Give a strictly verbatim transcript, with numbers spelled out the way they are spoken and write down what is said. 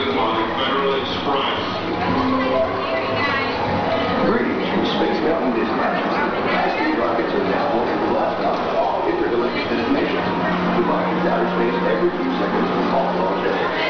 service on Federal Express. Greetings from Space Mountain Dispatch. High-speed rockets are now one of the last stop to all intergalactic destinations. Goodbye to outer space every few seconds.